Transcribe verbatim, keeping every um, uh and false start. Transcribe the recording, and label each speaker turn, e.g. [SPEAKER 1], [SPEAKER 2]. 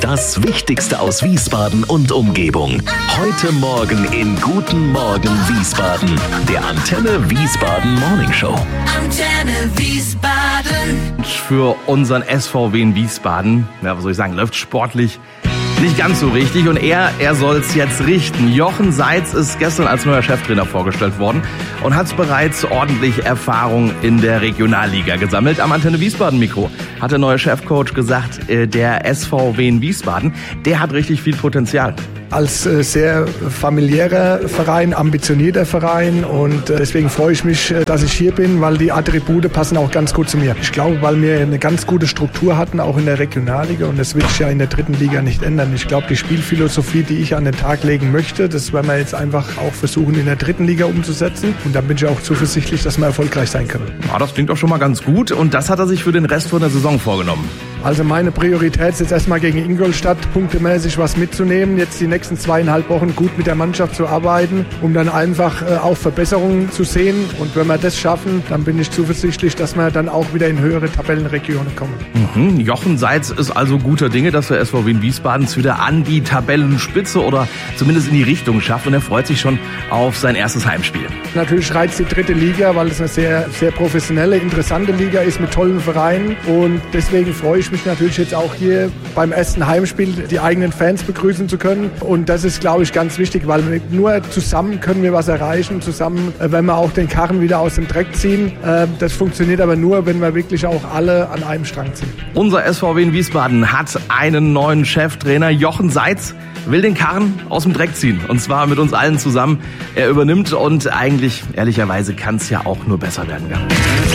[SPEAKER 1] Das Wichtigste aus Wiesbaden und Umgebung. Heute Morgen in Guten Morgen Wiesbaden. Der Antenne Wiesbaden Morning Show.
[SPEAKER 2] Antenne Wiesbaden.
[SPEAKER 3] Für unseren S V W in Wiesbaden, ja, was soll ich sagen, läuft sportlich nicht ganz so richtig. Und er, er soll es jetzt richten. Jochen Seitz ist gestern als neuer Cheftrainer vorgestellt worden und hat bereits ordentlich Erfahrung in der Regionalliga gesammelt. Am Antenne Wiesbaden Mikro hat der neue Chefcoach gesagt, der S V W in Wiesbaden, der hat richtig viel Potenzial.
[SPEAKER 4] Als äh, sehr familiärer Verein, ambitionierter Verein und äh, deswegen freue ich mich, äh, dass ich hier bin, weil die Attribute passen auch ganz gut zu mir. Ich glaube, weil wir eine ganz gute Struktur hatten, auch in der Regionalliga, und das wird sich ja in der dritten Liga nicht ändern. Ich glaube, die Spielphilosophie, die ich an den Tag legen möchte, das werden wir jetzt einfach auch versuchen, in der dritten Liga umzusetzen, und da bin ich auch zuversichtlich, dass wir erfolgreich sein können.
[SPEAKER 3] Ja, das klingt auch schon mal ganz gut, und das hat er sich für den Rest von der Saison vorgenommen.
[SPEAKER 4] Also meine Priorität ist jetzt erstmal gegen Ingolstadt punktemäßig was mitzunehmen, jetzt die nächsten zweieinhalb Wochen gut mit der Mannschaft zu arbeiten, um dann einfach äh, auch Verbesserungen zu sehen. Und wenn wir das schaffen, dann bin ich zuversichtlich, dass wir dann auch wieder in höhere Tabellenregionen kommen.
[SPEAKER 3] Mhm. Jochen Seitz ist also guter Dinge, dass der S V W in Wiesbaden es wieder an die Tabellenspitze oder zumindest in die Richtung schafft, und er freut sich schon auf sein erstes Heimspiel.
[SPEAKER 4] Natürlich reizt die dritte Liga, weil es eine sehr, sehr professionelle, interessante Liga ist mit tollen Vereinen, und deswegen freue ich mich natürlich jetzt auch hier beim ersten Heimspiel die eigenen Fans begrüßen zu können, und das ist, glaube ich, ganz wichtig, weil nur zusammen können wir was erreichen, zusammen, wenn wir auch den Karren wieder aus dem Dreck ziehen. Das funktioniert aber nur, wenn wir wirklich auch alle an einem Strang ziehen.
[SPEAKER 3] Unser S V W in Wiesbaden hat einen neuen Cheftrainer. Jochen Seitz will den Karren aus dem Dreck ziehen, und zwar mit uns allen zusammen. Er übernimmt, und eigentlich, ehrlicherweise, kann es ja auch nur besser werden.